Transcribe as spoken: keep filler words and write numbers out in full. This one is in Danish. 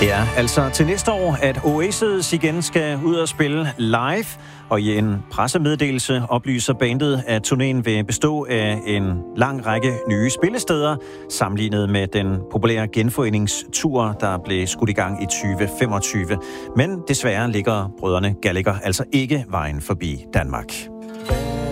Ja, altså til næste år, at Oasis igen skal ud og spille live, og i en pressemeddelelse oplyser bandet, at turnéen vil bestå af en lang række nye spillesteder, sammenlignet med den populære genforeningstur, der blev skudt i gang i tyve femogtyve. Men desværre ligger brødrene Gallagher altså ikke vejen forbi Danmark.